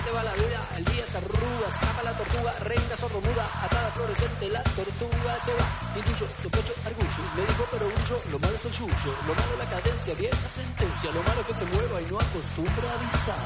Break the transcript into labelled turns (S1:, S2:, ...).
S1: te va la vida, el día se arruga, escapa la tortuga, reina sordomuda, atada fluorescente, la tortuga se va. Intuyo, sospecho, argullo, le dijo perogrullo, lo malo es el yuyo, lo malo la cadencia, vieja sentencia, lo malo que se mueva y no acostumbra a avisar.